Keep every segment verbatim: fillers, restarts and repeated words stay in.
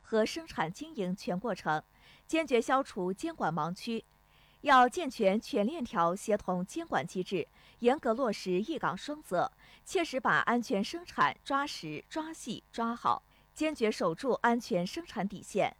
和生产经营全过程，坚决消除监管盲区。要健全全链条协同监管机制，严格落实一岗双责，切实把安全生产抓实、抓细、抓好，坚决守住安全生产底线。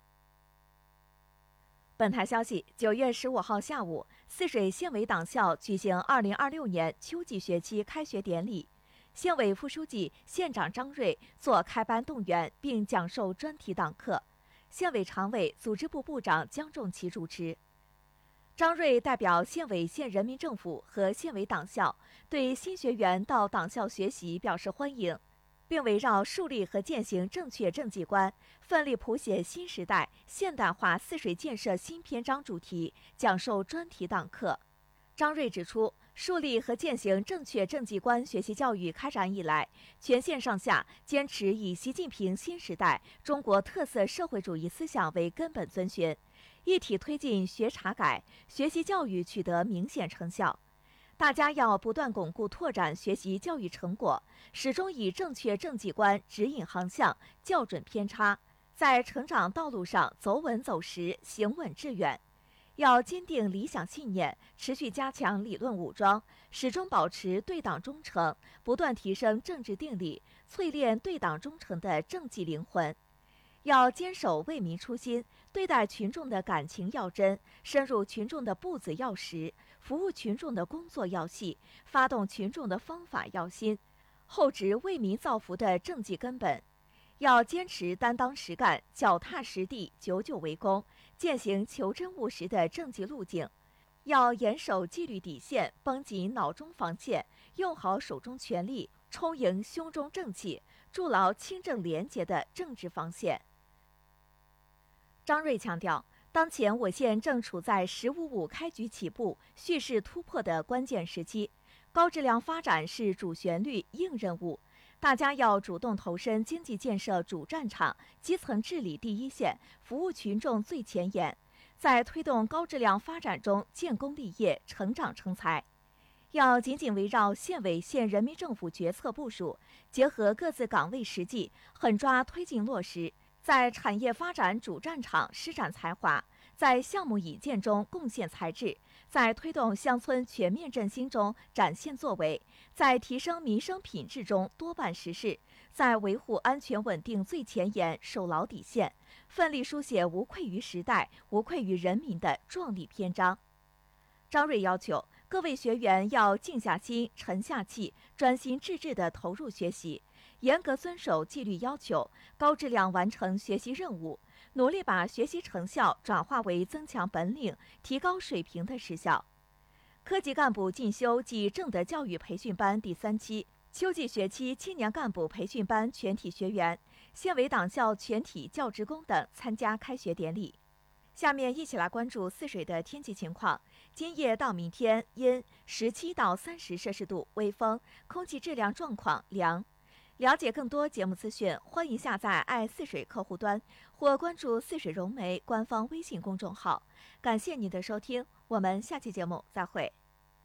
本台消息，九月十五号下午，泗水县委党校举行二零二六年秋季学期开学典礼，县委副书记、县长张瑞作开班动员并讲授专题党课，县委常委、组织部部长江仲奇主持。张瑞代表县委县人民政府和县委党校对新学员到党校学习表示欢迎，并围绕树立和践行正确政绩观，奋力谱写新时代现代化泗水建设新篇章主题，讲授专题党课。张瑞指出，树立和践行正确政绩观学习教育开展以来，全县上下坚持以习近平新时代中国特色社会主义思想为根本遵循，一体推进学查改，学习教育取得明显成效。大家要不断巩固拓展学习教育成果，始终以正确政绩观指引航向，校准偏差，在成长道路上走稳走实，行稳致远。要坚定理想信念，持续加强理论武装，始终保持对党忠诚，不断提升政治定力，淬炼对党忠诚的政绩灵魂。要坚守为民初心，对待群众的感情要真，深入群众的步子要实，服务群众的工作要细，发动群众的方法要新，厚植为民造福的政绩根本。要坚持担当实干，脚踏实地，久久为功，践行求真务实的政绩路径。要严守纪律底线，绷紧脑中防线，用好手中权力，充盈胸中正气，筑牢清正廉洁的政治防线。张瑞强调，当前我县正处在“十五五”开局起步、蓄势突破的关键时期，高质量发展是主旋律、硬任务。大家要主动投身经济建设主战场，基层治理第一线，服务群众最前沿，在推动高质量发展中建功立业、成长成才。要紧紧围绕县委县人民政府决策部署，结合各自岗位实际，狠抓推进落实，在产业发展主战场施展才华，在项目引荐中贡献才智，在推动乡村全面振兴中展现作为，在提升民生品质中多办实事，在维护安全稳定最前沿守牢底线，奋力书写无愧于时代、无愧于人民的壮丽篇章。张瑞要求各位学员要静下心、沉下气，专心致志地投入学习，严格遵守纪律要求，高质量完成学习任务，努力把学习成效转化为增强本领、提高水平的实效。科级干部进修暨正德教育培训班第三期秋季学期青年干部培训班全体学员、县委党校全体教职工等参加开学典礼。下面一起来关注泗水的天气情况。今夜到明天阴，十七到三十摄氏度，微风，空气质量状况良。了解更多节目资讯，欢迎下载爱泗水客户端或关注泗水融媒官方微信公众号。感谢您的收听，我们下期节目再会。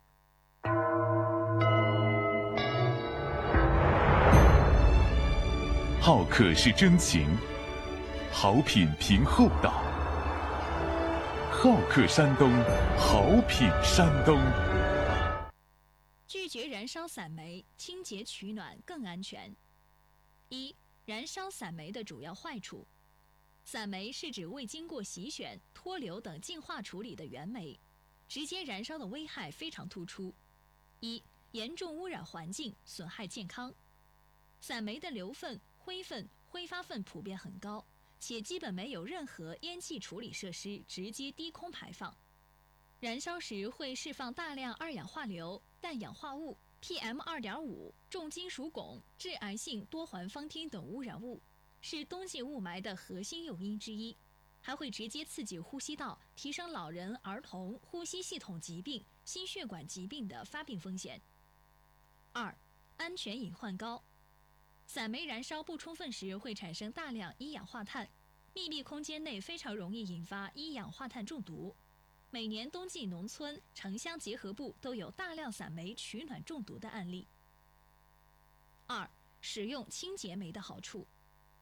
好客是真情，好品凭厚道。好客山东，好品山东。 拒绝燃烧散煤，清洁取暖更安全。一、燃烧散煤的主要坏处。散煤是指未经过洗选、脱硫等净化处理的原煤，直接燃烧的危害非常突出。一、严重污染环境，损害健康。散煤的硫分、灰分、挥发分普遍很高，且基本没有任何烟气处理设施直接低空排放。燃烧时会释放大量二氧化硫、氮氧化物、P M 二点五、重金属汞、致癌性多环芳烃等污染物，是冬季雾霾的核心诱因之一，还会直接刺激呼吸道，提升老人、儿童呼吸系统疾病、心血管疾病的发病风险。二、安全隐患高。散煤燃烧不充分时会产生大量一氧化碳，密闭空间内非常容易引发一氧化碳中毒。每年冬季农村、城乡结合部都有大量散煤取暖中毒的案例。二、使用清洁煤的好处。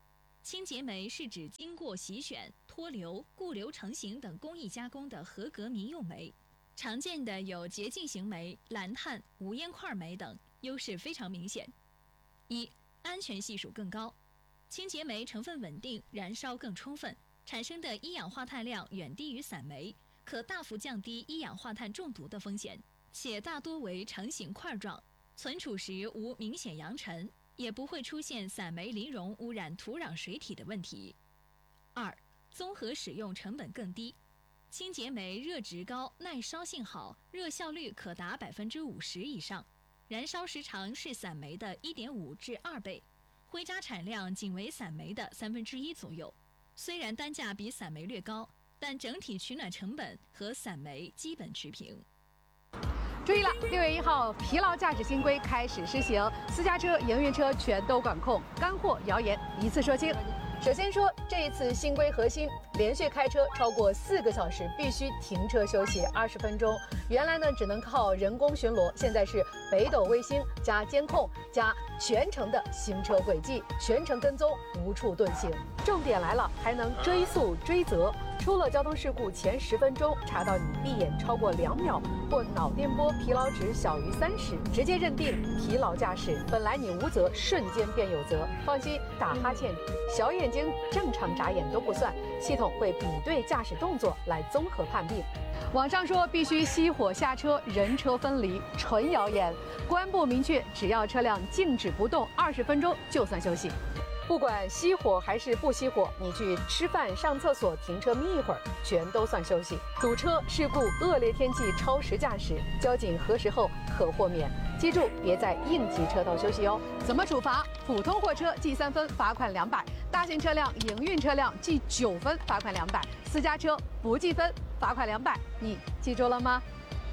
清洁煤是指经过洗选、脱硫、固硫成型等工艺加工的合格民用煤。常见的有洁净型煤、蓝碳、无烟块煤等，优势非常明显。一、安全系数更高。清洁煤成分稳定，燃烧更充分，产生的一氧化碳量远低于散煤，可大幅降低一氧化碳中毒的风险，且大多为成型块状，存储时无明显扬尘，也不会出现散煤磷溶污染土壤水体的问题。二、综合使用成本更低。清洁煤热值高，耐烧性好，热效率可达百分之五十以上，燃烧时长是散煤的一点五至二倍，灰渣产量仅为散煤的三分之一左右。虽然单价比散煤略高，但整体取暖成本和散煤基本持平。 注意了，六月一号，疲劳驾驶新规开始施行，私家车、营运车全都管控，干货谣言一次说清。首先说，这一次新规核心，连续开车超过四个小时必须停车休息二十分钟。原来呢只能靠人工巡逻，现在是北斗卫星加监控加全程的行车轨迹，全程跟踪，无处遁形。重点来了，还能追溯追责。出了交通事故前十分钟查到你闭眼超过两秒或脑电波疲劳值小于三十，直接认定疲劳驾驶。本来你无责，瞬间变有责。放心，打哈欠、小眼睛正常眨眼都不算，系统会比对驾驶动作来综合判定。网上说必须熄火下车，人车分离，纯谣言。公安部明确，只要车辆静止不动二十分钟就算休息。不管熄火还是不熄火，你去吃饭、上厕所、停车眯一会儿，全都算休息。堵车、事故、恶劣天气、超时驾驶，交警核实后可豁免。记住，别在应急车道休息哦。怎么处罚？普通货车记三分，罚款两百；大型车辆、营运车辆记九分，罚款两百；私家车不记分，罚款两百。你记住了吗？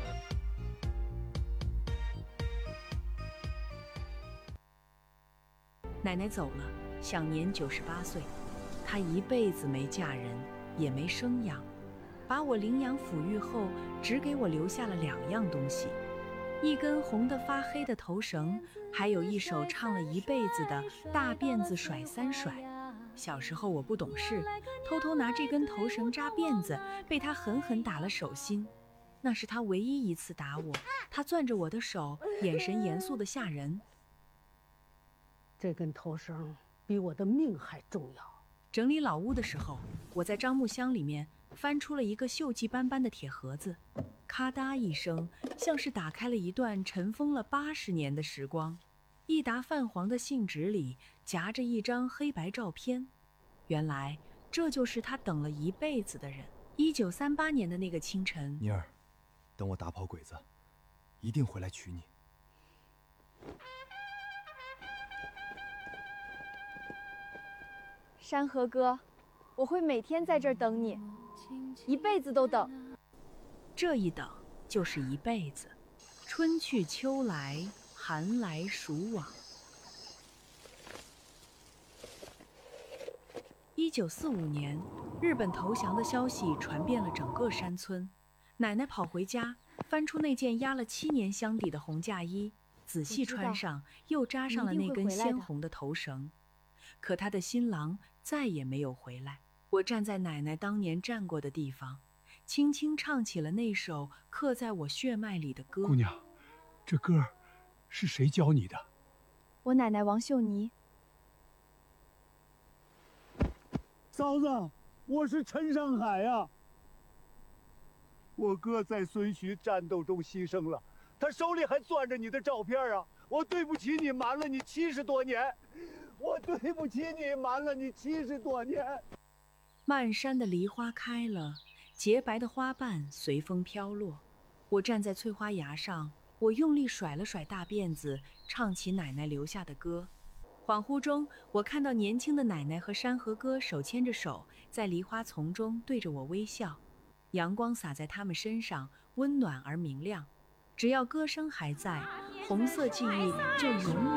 奶奶走了，享年九十八岁。她一辈子没嫁人，也没生养，把我领养抚育后，只给我留下了两样东西：一根红得发黑的头绳，还有一首唱了一辈子的《大辫子甩三甩》。小时候我不懂事，偷偷拿这根头绳扎辫子，被她狠狠打了手心。那是她唯一一次打我，她攥着我的手，眼神严肃得吓人。 这根头绳比我的命还重要。 整理老屋的时候，我在樟木箱里面翻出了一个锈迹斑斑的铁盒子，咔嗒一声，像是打开了一段尘封了八十年的时光。一沓泛黄的信纸里夹着一张黑白照片，原来这就是他等了一辈子的人。一九三八年的那个清晨， 妮儿，等我打跑鬼子，一定回来娶你。 山河哥，我会每天在这儿等你，一辈子都等。 这一等就是一辈子，春去秋来，寒来暑往。一九四五年，日本投降的消息传遍了整个山村。奶奶跑回家，翻出那件压了七年箱底的红嫁衣，仔细穿上，又扎上了那根鲜红的头绳。可她的新郎再也没有回来。我站在奶奶当年站过的地方，轻轻唱起了那首刻在我血脉里的歌。 姑娘，这歌是谁教你的？ 我奶奶王秀妮。 嫂子，我是陈上海呀。我哥在孙徐战斗中牺牲了，他手里还攥着你的照片啊！我对不起你，瞒了你七十多年。我对不起你，瞒了你七十多年。 漫山的梨花开了，洁白的花瓣随风飘落。我站在翠花崖上，我用力甩了甩大辫子，唱起奶奶留下的歌。恍惚中，我看到年轻的奶奶和山河哥手牵着手，在梨花丛中对着我微笑。阳光洒在他们身上，温暖而明亮。只要歌声还在，红色记忆就永远